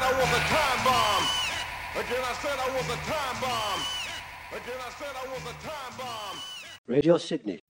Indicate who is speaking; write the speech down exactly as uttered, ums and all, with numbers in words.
Speaker 1: I was a time bomb. Again, I said I was a time bomb. Again, I said I was a time bomb.
Speaker 2: Radio Sydney.